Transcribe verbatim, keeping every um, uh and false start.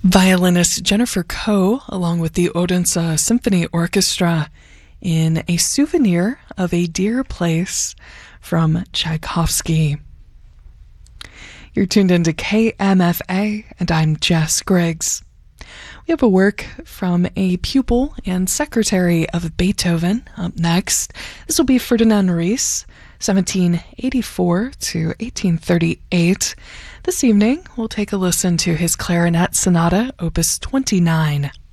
Violinist Jennifer Koh, along with the Odense Symphony Orchestra, in A Souvenir of a Dear Place from Tchaikovsky. You're tuned into K M F A, and I'm Jess Griggs. We have a work from a pupil and secretary of Beethoven up next. This will be Ferdinand Ries, seventeen eighty-four to eighteen thirty-eight. This evening, we'll take a listen to his Clarinet Sonata, Opus twenty-nine.